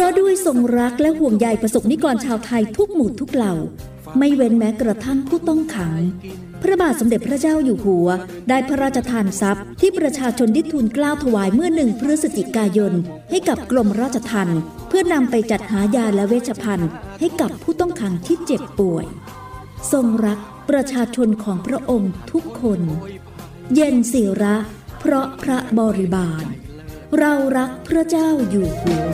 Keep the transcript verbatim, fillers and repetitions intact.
ด้วยทรงรักและห่วงใยประสบนิกรชาวไทยทุกหมู่ทุกเหล่าไม่เว้นแม้กระทั่งผู้ต้องขังพระบาทสมเด็จพระเจ้าอยู่หัวได้พระราชทานทรัพย์ที่ประชาชนได้ทูลเกล้าถวายเมื่อหนึ่งพฤศจิกายนให้กับกรมราชทัณฑ์เพื่อนำไปจัดหายาและเวชภัณฑ์ให้กับผู้ต้องขังที่เจ็บป่วยทรงรักประชาชนของพระองค์ทุกคนเย็นศิระเพราะพระบริบาลเรารักพระเจ้าอยู่หัว